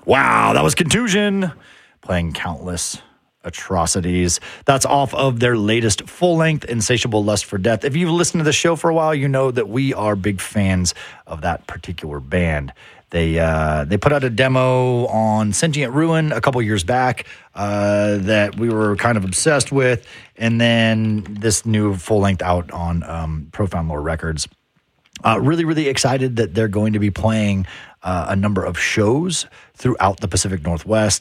Wow, that was Contusion playing Countless Atrocities. That's off of their latest full-length Insatiable Lust for Death. If you've listened to the show for a while, you know that we are big fans of that particular band. They put out a demo on Sentient Ruin a couple years back that we were kind of obsessed with, and then this new full-length out on Profound Lore Records. Really, really excited that they're going to be playing a number of shows throughout the Pacific Northwest.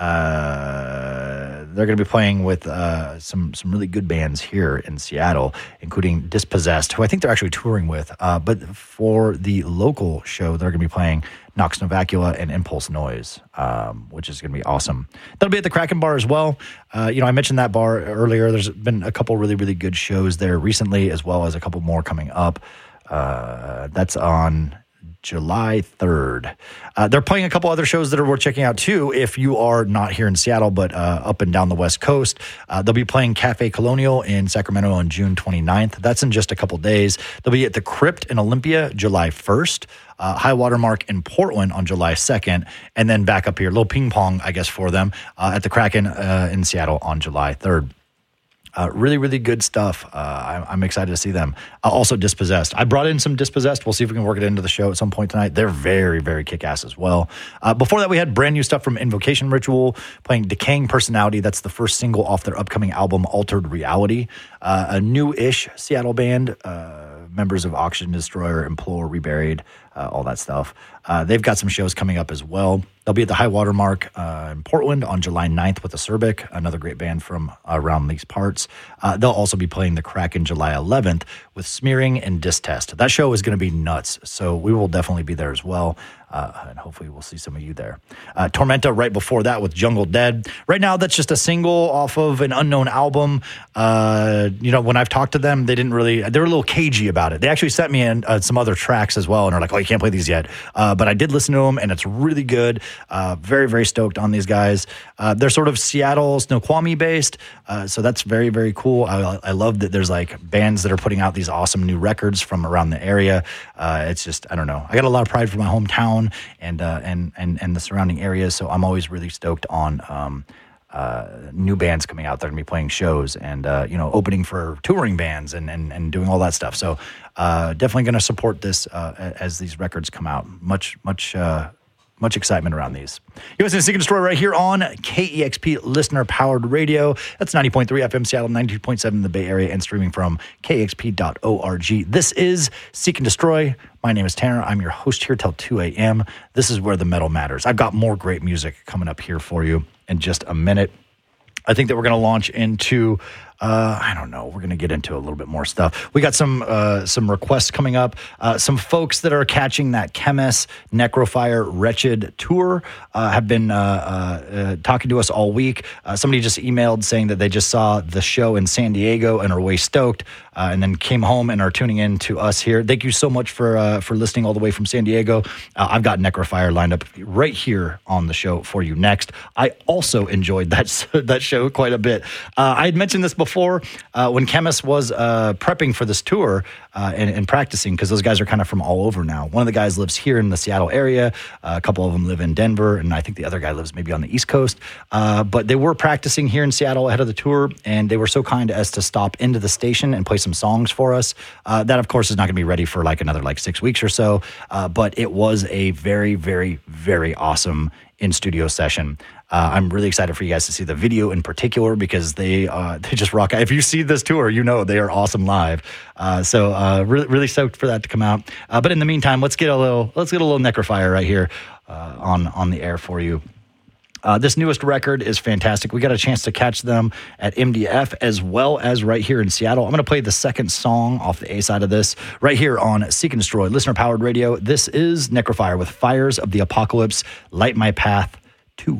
They're going to be playing with some really good bands here in Seattle, including Dispossessed, who I think they're actually touring with. But for the local show, they're going to be playing Nox Novacula and Impulse Noise, which is going to be awesome. That'll be at the Kraken Bar as well. I mentioned that bar earlier. There's been a couple really, really good shows there recently, as well as a couple more coming up. That's on July 3rd. They're playing a couple other shows that are worth checking out too if you are not here in Seattle but up and down the West Coast. They'll be playing Cafe Colonial in Sacramento on June 29th. That's in just a couple days. They'll be at the Crypt in Olympia July 1st. High Watermark in Portland on July 2nd, and then back up here, a little ping pong, I guess, for them at the Kraken in Seattle on July 3rd. Really, really good stuff. I'm excited to see them. Also, Dispossessed. I brought in some Dispossessed. We'll see if we can work it into the show at some point tonight. They're very, very kick-ass as well. Before that, we had brand new stuff from Invocation Ritual playing Decaying Personality. That's the first single off their upcoming album, Altered Reality. A new-ish Seattle band. Members of Oxygen Destroyer, Implore, Reburied, all that stuff. They've got some shows coming up as well. They'll be at the High Watermark in Portland on July 9th with Acerbic, another great band from around these parts. They'll also be playing the Kraken July 11th with Smearing and Distest. That show is going to be nuts, so we will definitely be there as well. And hopefully we'll see some of you there. Tormenta right before that with Jungle Dead. Right now, that's just a single off of an unknown album. When I've talked to them, they were a little cagey about it. They actually sent me in some other tracks as well, and are like, oh, you can't play these yet. But I did listen to them, and it's really good. Very, very stoked on these guys. They're sort of Seattle Snoqualmie based, so that's very, very cool. I love that there's like bands that are putting out these awesome new records from around the area. It's just, I don't know. I got a lot of pride for my hometown and the surrounding areas, so I'm always really stoked on new bands coming out. They're going to be playing shows and opening for touring bands and doing all that stuff. So definitely going to support this as these records come out. Much excitement around these. You're listening to Seek and Destroy right here on KEXP listener-powered radio. That's 90.3 FM Seattle, 92.7 in the Bay Area, and streaming from KEXP.org. This is Seek and Destroy. My name is Tanner. I'm your host here till 2 a.m. This is where the metal matters. I've got more great music coming up here for you in just a minute. I think that we're going to launch into, I don't know, we're going to get into a little bit more stuff. We got some requests coming up. Some folks that are catching that Chemis Necrofire Wretched tour have been talking to us all week. Somebody just emailed saying that they just saw the show in San Diego and are way stoked, and then came home and are tuning in to us here. Thank you so much for listening all the way from San Diego. I've got Necrofire lined up right here on the show for you next. I also enjoyed that show quite a bit. I had mentioned this before when Chemis was prepping for this tour and practicing, because those guys are kind of from all over now. One of the guys lives here in the Seattle area. A couple of them live in Denver, and I think the other guy lives maybe on the East Coast. But they were practicing here in Seattle ahead of the tour, and they were so kind as to stop into the station and play some songs for us. That, of course, is not going to be ready for another 6 weeks or so. But it was a very, very, very awesome in-studio session. I'm really excited for you guys to see the video in particular, because they just rock. If you see this tour, you know they are awesome live. So really, really stoked for that to come out. But in the meantime, let's get a little Necrofire right here on the air for you. This newest record is fantastic. We got a chance to catch them at MDF as well as right here in Seattle. I'm going to play the second song off the A side of this right here on Seek and Destroy, listener-powered radio. This is Necrofire with Fires of the Apocalypse, Light My Path,